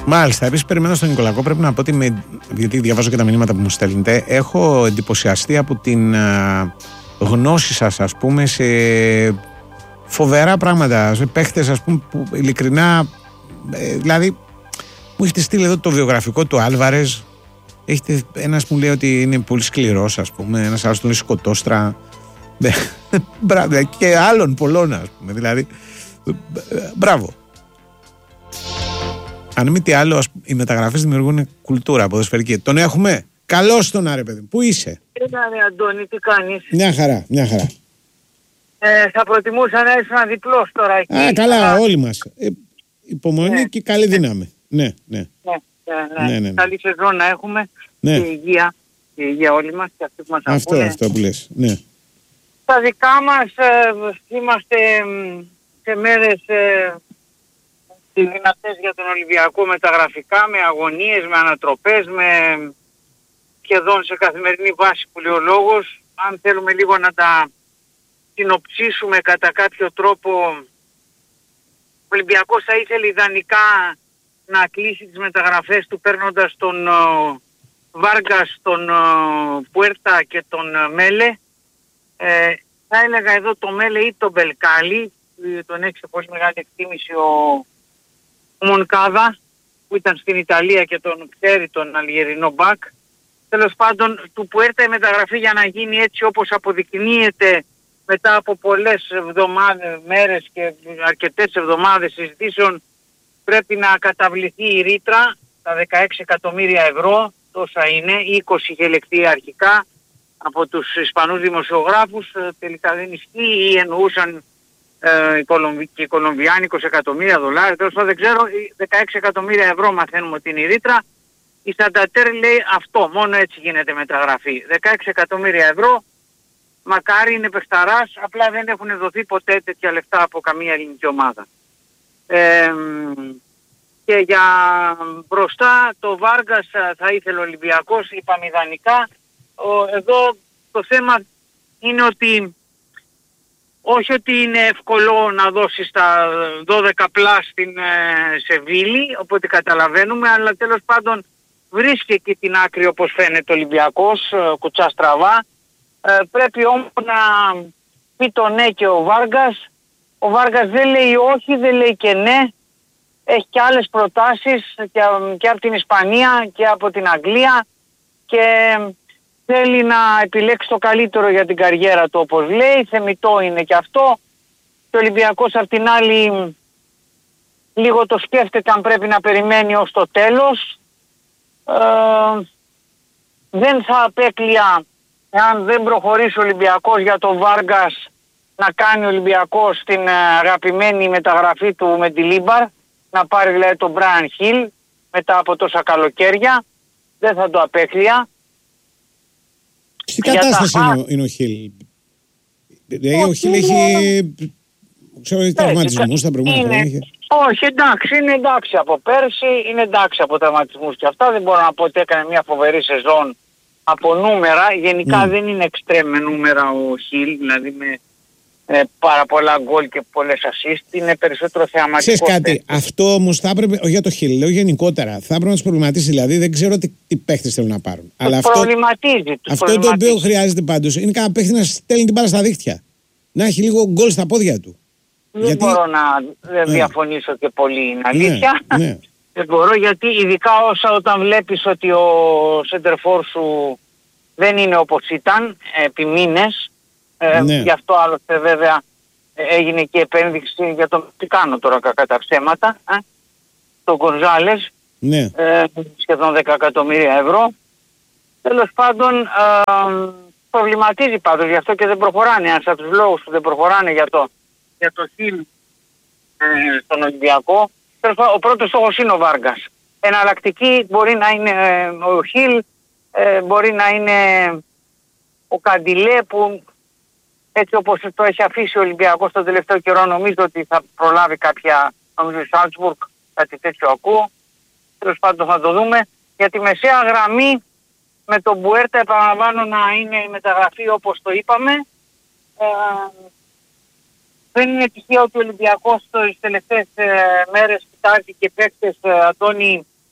Μάλιστα. Επίσης, περιμένω στον Νικολακό. Πρέπει να πω ότι γιατί διαβάζω και τα μηνύματα που μου στέλνετε, έχω εντυπωσιαστεί από την γνώση σας, ας πούμε, σε φοβερά πράγματα. Σε παίχτες, ας πούμε, που ειλικρινά. Δηλαδή, μου έχετε στείλει εδώ το βιογραφικό του Άλβαρες. Έχετε ένας που μου λέει ότι είναι πολύ σκληρός, ας πούμε. Ένας άλλος του λέει σκοτώστρα. Μπράβο. Και άλλων πολλών, ας πούμε. Δηλαδή, μπράβο. Αν μη τι άλλο, οι μεταγραφές δημιουργούν κουλτούρα ποδοσφαιρική. Τον έχουμε. Καλώς τον, άρε παιδί. Πού είσαι? Ήτανε, Αντώνη, τι κάνεις? Μια χαρά, μια χαρά. Θα προτιμούσα να ήσουν διπλός τώρα εκεί. Καλά, όλοι μας. Υπομονή και καλή δύναμη. Ναι. Καλή σεζόν να έχουμε. Ναι. Και υγεία. Και υγεία όλοι μας και αυτοί που μας ακούνε. Αυτό που λες. Ναι. Τα δικά μας είμαστε σε μέρες δυνατές για τον Ολυμπιακό μεταγραφικά, με αγωνίες, με ανατροπές, με σχεδόν σε καθημερινή βάση που λέει ο λόγος. Αν θέλουμε λίγο να τα συνοψίσουμε κατά κάποιο τρόπο, ο Ολυμπιακός θα ήθελε ιδανικά να κλείσει τις μεταγραφές του παίρνοντας τον Βάργκας, τον Πουέρτα και τον Μέλε. Θα έλεγα εδώ το Μέλε ή τον Μπελκάλι, τον έχει σε πολύ μεγάλη εκτίμηση ο Μονκάδα που ήταν στην Ιταλία και τον ξέρει, τον Αλγερινό μπακ. Τέλος πάντων, του Πουέρτα η μεταγραφή για να γίνει έτσι όπως αποδεικνύεται μετά από πολλές μέρες και αρκετές εβδομάδες συζητήσεων, πρέπει να καταβληθεί η ρήτρα, τα 16 εκατομμύρια ευρώ, τόσα είναι, 20 είχε ελεγχθεί αρχικά από τους Ισπανούς δημοσιογράφους, τελικά δεν ισχύει ή εννοούσαν και οι Κολομβιάνοι 20 εκατομμύρια δολάρια, τέλος πάντων δεν ξέρω, 16 εκατομμύρια ευρώ μαθαίνουμε ότι είναι η ρήτρα. Η Σαντατέρ λέει αυτό, μόνο έτσι γίνεται μεταγραφή. 16 εκατομμύρια ευρώ, μακάρι είναι παιχταράς, απλά δεν έχουν δοθεί ποτέ τέτοια λεφτά από καμία ελληνική ομάδα. Και για μπροστά το Βάργκας θα ήθελε ο Ολυμπιακός, είπαμε ιδανικά. Εδώ το θέμα είναι ότι όχι ότι είναι εύκολο να δώσεις τα 12 πλάς στην Σεβίλη, οπότε καταλαβαίνουμε, αλλά τέλος πάντων βρίσκει εκεί την άκρη όπως φαίνεται ο Ολυμπιακός, κουτσά στραβά. Πρέπει όμως να πει το ναι και ο Βάργκας. Ο Βάργκας δεν λέει όχι, δεν λέει και ναι. Έχει και άλλες προτάσεις και από την Ισπανία και από την Αγγλία και θέλει να επιλέξει το καλύτερο για την καριέρα του όπως λέει. Θεμιτό είναι και αυτό. Και ο Ολυμπιακός απ' την άλλη λίγο το σκέφτεται αν πρέπει να περιμένει ως το τέλος. Δεν θα απέκλεια εάν δεν προχωρήσει ο Ολυμπιακός για τον Βάργκας να κάνει ο Ολυμπιακός την αγαπημένη μεταγραφή του με τη Λίμπαρ, να πάρει δηλαδή τον Μπράιν Χιλ μετά από τόσα καλοκαίρια. Δεν θα το απέκλεια. Τι κατάσταση είναι ο Χιλ? Δηλαδή ο Χιλ έχει τραυματισμούς τα προηγούμενα χρόνια. Όχι, εντάξει, είναι εντάξει από πέρσι, είναι εντάξει από τραυματισμούς και αυτά. Δεν μπορώ να πω ότι έκανε μια φοβερή σεζόν από νούμερα. Γενικά δεν είναι εξτρέμ νούμερα ο Χιλ, δηλαδή με πάρα πολλά γκολ και πολλές assist. Είναι περισσότερο θεαματικό. Ξέρεις κάτι, αυτό όμως θα έπρεπε, όχι για το Χιλ, λέω γενικότερα, θα έπρεπε να τους προβληματίσει. Δηλαδή δεν ξέρω τι παίχτες θέλουν να πάρουν. Αλλά αυτό το οποίο χρειάζεται πάντως είναι κανένα παίχτη να στέλνει την μπάλα στα δίχτυα. Να έχει λίγο γκολ στα πόδια του. Δεν μπορώ να διαφωνήσω και πολύ, είναι αλήθεια. Ναι. Δεν μπορώ, γιατί ειδικά όταν βλέπεις ότι ο σεντερφόρ σου δεν είναι όπως ήταν επί μήνες, γι' αυτό άλλωστε βέβαια έγινε και επένδυξη για το τι κάνω τώρα κατά ψέματα, τον Γκονζάλες, σχεδόν 10 εκατομμύρια ευρώ. Τέλος πάντων προβληματίζει πάντως, γι' αυτό και δεν προχωράνε. Ένας από τους λόγους που δεν προχωράνε για το Χιλ στον Ολυμπιακό. Ο πρώτος στόχος είναι ο Βάργκας. Εναλλακτική μπορεί να είναι ο Χιλ, μπορεί να είναι ο Καντιλέ που έτσι όπως το έχει αφήσει ο Ολυμπιακός τον τελευταίο καιρό, νομίζω ότι θα προλάβει κάποια, νομίζω η Σάλτσμπουργκ, κάτι τέτοιο ακούω. Τέλος πάντων θα το δούμε. Για τη μεσαία γραμμή με τον Μπουέρτα επαναλαμβάνω να είναι η μεταγραφή όπως το είπαμε. Δεν είναι τυχαίο ότι ο Ολυμπιακός στις τελευταίες μέρες κοιτάζει και παίκτες, Αντώνη,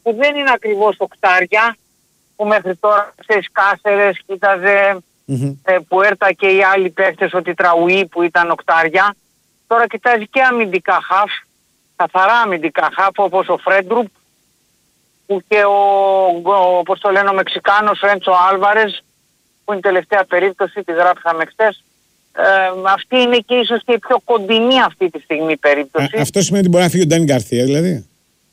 που δεν είναι ακριβώς οκτάρια, που μέχρι τώρα ξέρεις Κάσερες, κοίταζε Πουέρτα και οι άλλοι παίκτες, ότι Τραουί που ήταν οκτάρια. Τώρα κοιτάζει και αμυντικά χαφ, καθαρά αμυντικά χαφ, όπως ο Φρέντρουπ, που και όπως το λένε ο Μεξικάνος, ο Έντσο Άλβαρες, που είναι η τελευταία περίπτωση, τη γράψαμε χτες. Αυτή είναι και ίσως και η πιο κοντινή αυτή τη στιγμή περίπτωση. Αυτό σημαίνει ότι μπορεί να φύγει ο Ντάνι Γκαρθία, δηλαδή.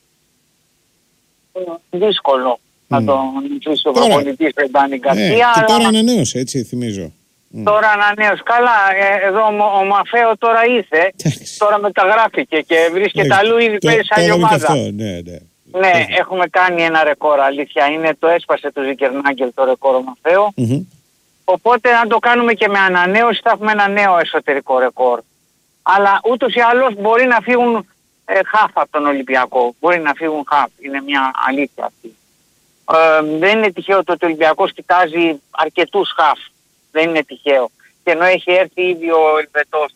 Δύσκολο να τον ζήσει ο προπονητής ο Ντάνι Γκαρθία. Και τώρα ανανέωσε, έτσι θυμίζω. Τώρα ανανέωσε. Καλά, εδώ ο Μαφέο τώρα ήρθε, τώρα μεταγράφηκε και βρίσκεται αλλού, ήδη παίζει σαν ομάδα. Ναι, έχουμε κάνει ένα ρεκόρ, αλήθεια. Το έσπασε το Ζικερνάγκελ το ρεκόρ ο Μαφέο. Οπότε αν το κάνουμε και με ανανέωση θα έχουμε ένα νέο εσωτερικό ρεκόρ. Αλλά ούτως ή άλλως μπορεί να φύγουν χαφ από τον Ολυμπιακό. Μπορεί να φύγουν χαφ. Είναι μια αλήθεια αυτή. Δεν είναι τυχαίο το ότι ο Ολυμπιακός κοιτάζει αρκετούς χαφ. Δεν είναι τυχαίο. Και ενώ έχει έρθει ήδη ο Ελβετός,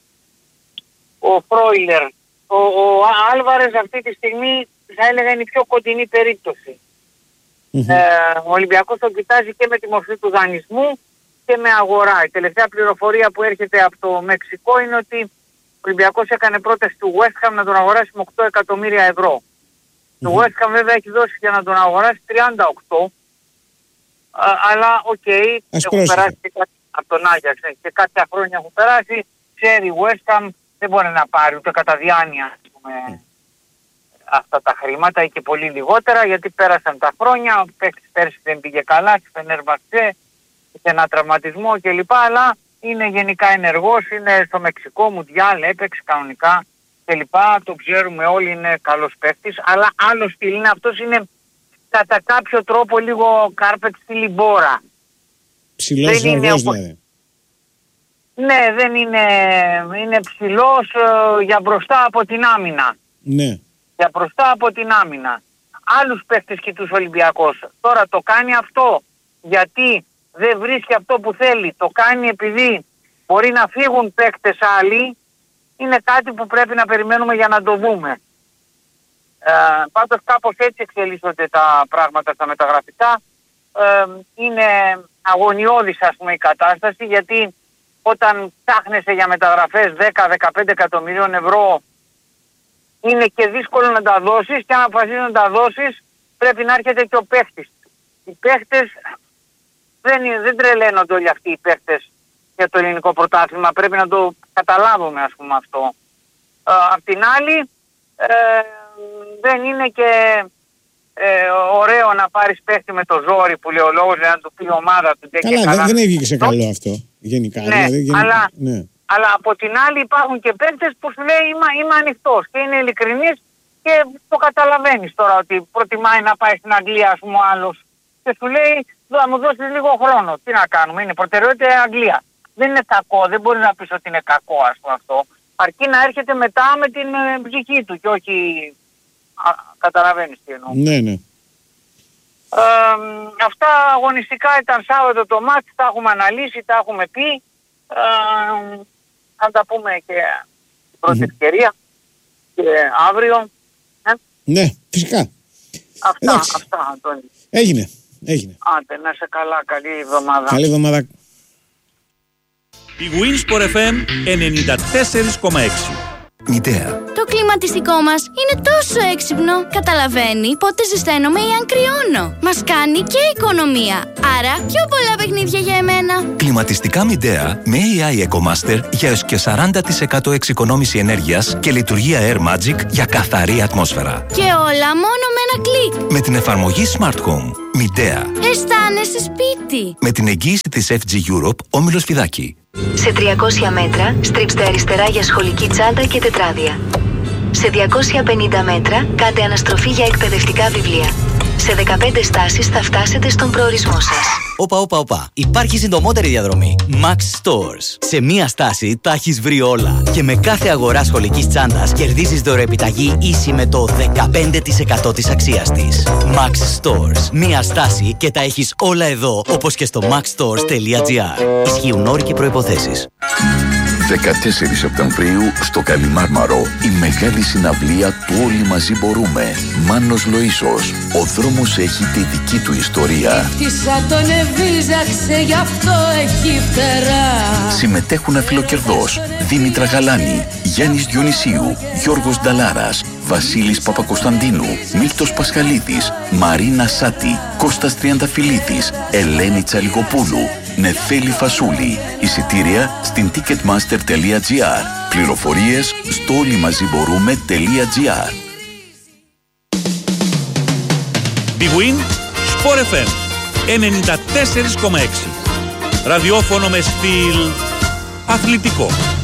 ο Φρόιλερ, ο Άλβαρες αυτή τη στιγμή θα έλεγα είναι η πιο κοντινή περίπτωση. Ο Ολυμπιακός τον κοιτάζει και με τη μορφή του δανεισμού και με αγορά. Η τελευταία πληροφορία που έρχεται από το Μεξικό είναι ότι ο Ολυμπιακός έκανε πρόταση του West Ham να τον αγοράσει με 8 εκατομμύρια ευρώ. Το West Ham βέβαια έχει δώσει για να τον αγοράσει 38, αλλά έχουν περάσει από τον Άγιαξ και κάποια χρόνια έχουν περάσει. Ξέρει η West Ham δεν μπορεί να πάρει ούτε κατά διάνοια αυτά τα χρήματα ή και πολύ λιγότερα, γιατί πέρασαν τα χρόνια, ο παίκτης πέρσι δεν πήγε καλά, στη Φενέρμπαχτσε, σε ένα τραυματισμό κλπ. Αλλά είναι γενικά ενεργός, είναι στο Μεξικό, Μουντιάλ, έπαιξε κανονικά κλπ. Το ξέρουμε όλοι, είναι καλός παίκτης, αλλά άλλο στυλ είναι, αυτός είναι κατά κάποιο τρόπο λίγο κάρπετ στη Λιμπόρα. Ψηλός ζαργός δηλαδή. Ναι, δεν είναι ψηλός για μπροστά από την άμυνα. Ναι. Για μπροστά από την άμυνα. Άλλους παίκτες και τους Ολυμπιακός. Τώρα το κάνει αυτό γιατί δεν βρίσκει αυτό που θέλει. Το κάνει επειδή μπορεί να φύγουν παίκτες άλλοι. Είναι κάτι που πρέπει να περιμένουμε για να το δούμε. Πάντως κάπως έτσι εξελίσσονται τα πράγματα στα μεταγραφικά. Είναι αγωνιώδης ας πούμε η κατάσταση, γιατί όταν ψάχνεσαι για μεταγραφές 10-15 εκατομμυρίων ευρώ είναι και δύσκολο να τα δώσεις, και αν αποφασίσεις να τα δώσεις πρέπει να έρχεται και ο παίχτης. Οι παίχτες δεν τρελαίνονται όλοι αυτοί οι παίχτες για το ελληνικό πρωτάθλημα, πρέπει να το καταλάβουμε ας πούμε αυτό. Απ' την άλλη δεν είναι και ωραίο να πάρεις παίχτη με το ζόρι που λέει ο λόγος, να του πει η ομάδα του. Καλά, δεν έβγαινε σε καλό αυτό γενικά. Ναι, δηλαδή, αλλά από την άλλη υπάρχουν και παίκτες που σου λέει είμαι ανοιχτός και είναι ειλικρινής και το καταλαβαίνεις τώρα ότι προτιμάει να πάει στην Αγγλία ας πούμε ο άλλος και σου λέει θα μου δώσεις λίγο χρόνο. Τι να κάνουμε, είναι προτεραιότητα η Αγγλία. Δεν είναι κακό, δεν μπορεί να πεις ότι είναι κακό ας πούμε αυτό. Αρκεί να έρχεται μετά με την ψυχή του και όχι... καταλαβαίνεις τι εννοώ. Ναι, ναι. Αυτά αγωνιστικά ήταν Σάββατο το μάτς, τα έχουμε αναλύσει, τα έχουμε πει. Θα τα πούμε και την πρώτη ευκαιρία και αύριο. Ναι, φυσικά. Αυτά, Αντώνη. Έγινε. Άντε, να σε καλά, καλή εβδομάδα. Καλή εβδομάδα. Η Winsport FM 94,6. Μητέα. Το κλιματιστικό μας είναι τόσο έξυπνο. Καταλαβαίνει πότε ζεσταίνομαι ή αν κρυώνω. Μας κάνει και οικονομία. Άρα πιο πολλά παιχνίδια για εμένα. Κλιματιστικά Μητέα με AI EcoMaster για έως και 40% εξοικονόμηση ενέργειας και λειτουργία Air Magic για καθαρή ατμόσφαιρα. Και όλα μόνο με ένα κλικ. Με την εφαρμογή Smart Home. Μητέα. Αισθάνεσαι σπίτι. Με την εγγύηση της FG Europe, Όμιλος Φιδάκη. Σε 300 μέτρα, στρίψτε αριστερά για σχολική τσάντα και τετράδια. Σε 250 μέτρα, κάντε αναστροφή για εκπαιδευτικά βιβλία. Σε 15 στάσεις θα φτάσετε στον προορισμό σας. Όπα. Υπάρχει συντομότερη διαδρομή. Max Stores. Σε μία στάση τα έχεις βρει όλα. Και με κάθε αγορά σχολικής τσάντας κερδίζεις δωρεοεπιταγή ίση με το 15% της αξίας της. Max Stores. Μία στάση και τα έχεις όλα εδώ, όπως και στο maxstores.gr. Ισχύουν όροι και προϋποθέσεις. 14 Σεπτεμβρίου στο Καλιμάρμαρο η μεγάλη συναυλία του Όλοι Μαζί Μπορούμε. Μάνος Λοΐσος. Ο δρόμος έχει τη δική του ιστορία. Τον εβίζαξε, γι' αυτό έχει φτερά. Συμμετέχουν αφιλοκερδός Δήμητρα Γαλάνη, Γιάννης Διονυσίου, Γιώργος Νταλάρας, Βασίλης Παπακοσταντίνου, Μίλτος Πασχαλίδης, Μαρίνα Σάτη, Κώστας Τριανταφυλλίδης, Ελένη Τσαλιγοπούλου, Νεφέλη Φασούλη. Εισιτήρια στην ticketmaster.gr. Πληροφορίες στο όλοιμαζιμπορούμε.gr. Big Win, Sport FM 94,6. Ραδιόφωνο με στυλ αθλητικό.